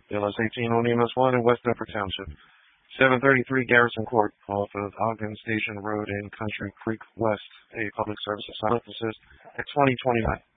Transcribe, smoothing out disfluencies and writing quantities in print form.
LS 18 on EMS 1 in West Deptford Township. 733 Garrison Court, off of Ogden Station Road in Country Creek West. A public service assignment assist at 2029.